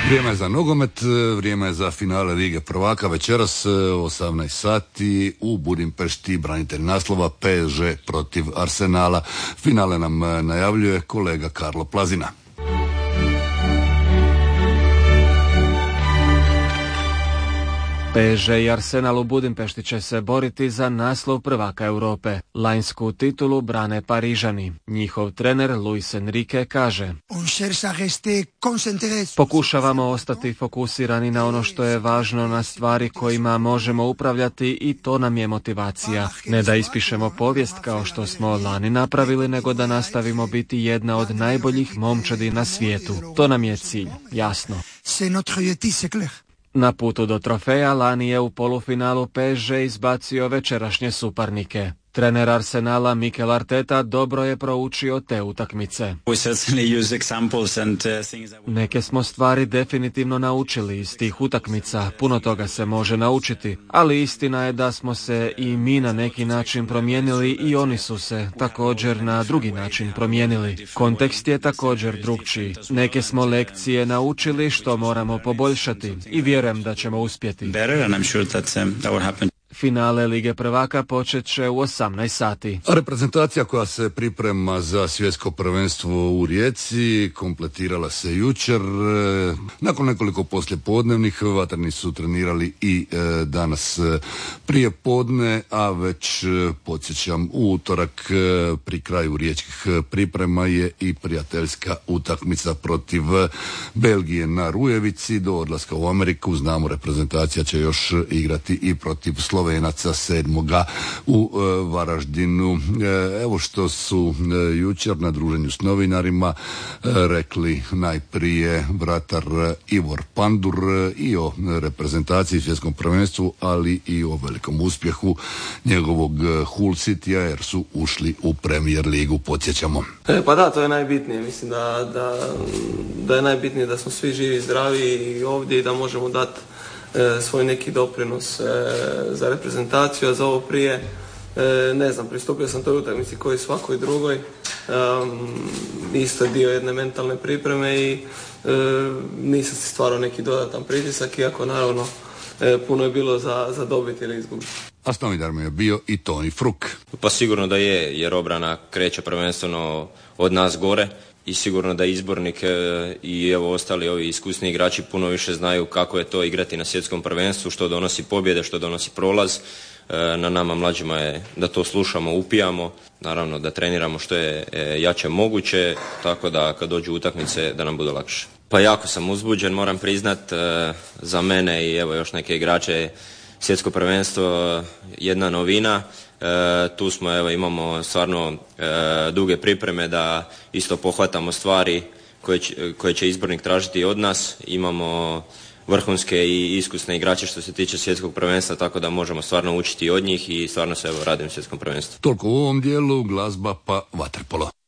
Vrijeme je za nogomet, vrijeme je za finale Lige prvaka večeras 18 sati u Budimpešti, branitelj naslova PSG protiv Arsenala. Finale nam najavljuje kolega Karlo Plazina. PSG i Arsenal u Budimpešti će se boriti za naslov prvaka Europe. Lanjsku titulu brane Parižani. Njihov trener Luis Enrique kaže: pokušavamo ostati fokusirani na ono što je važno, na stvari kojima možemo upravljati i to nam je motivacija. Ne da ispišemo povijest kao što smo lani napravili, nego da nastavimo biti jedna od najboljih momčadi na svijetu. To nam je cilj, jasno. Na putu do trofeja lani je u polufinalu PSG izbacio večerašnje suparnike. Trener Arsenala Mikel Arteta dobro je proučio te utakmice. Neke smo stvari definitivno naučili iz tih utakmica, puno toga se može naučiti, ali istina je da smo se i mi na neki način promijenili i oni su se također na drugi način promijenili. Kontekst je također drukčiji. Neke smo lekcije naučili što moramo poboljšati i vjerujem da ćemo uspjeti. Finale Lige prvaka počet će u 18 sati. A reprezentacija koja se priprema za svjetsko prvenstvo u Rijeci kompletirala se jučer. Nakon nekoliko poslijepodnevnih vatreni su trenirali i danas prije podne, a već podsjećam u utorak pri kraju riječkih priprema je i prijateljska utakmica protiv Belgije na Rujevici. Do odlaska u Ameriku znamo reprezentacija će još igrati i protiv Slovenaca 7. u Varaždinu. Evo što su jučer na druženju s novinarima rekli najprije vratar Ivor Pandur i o reprezentaciji svjetskom prvenstvu, ali i o velikom uspjehu njegovog Hull Citya jer su ušli u Premier ligu, podsjećamo. Pa da, to je najbitnije. Mislim da je najbitnije da smo svi živi i zdravi ovdje i da možemo dati svoj neki doprinos za reprezentaciju, a za ovo prije, ne znam, pristupio sam toj utakmici koji svakoj drugoj, isto je dio jedne mentalne pripreme i nisam si stvarao neki dodatan pritisak, iako naravno puno je bilo za dobiti ili izgubiti. A s novinarima je bio i Toni Fruk. Pa sigurno da je, jer obrana kreće prvenstveno od nas gore. I sigurno da izbornik i evo ostali ovi iskusni igrači puno više znaju kako je to igrati na svjetskom prvenstvu, što donosi pobjede, što donosi prolaz. Na nama mlađima je da to slušamo, upijamo, naravno da treniramo što je jače moguće, tako da kad dođu utakmice da nam bude lakše. Pa jako sam uzbuđen, moram priznat, za mene i evo još neke igrače svjetsko prvenstvo jedna novina. Tu smo, evo, imamo stvarno duge pripreme da isto pohvatamo stvari koje će izbornik tražiti od nas. Imamo vrhunske i iskusne igrače što se tiče svjetskog prvenstva, tako da možemo stvarno učiti od njih i stvarno se, evo, radim svjetskom prvenstvu. Toliko u ovom dijelu, glazba pa vaterpolo.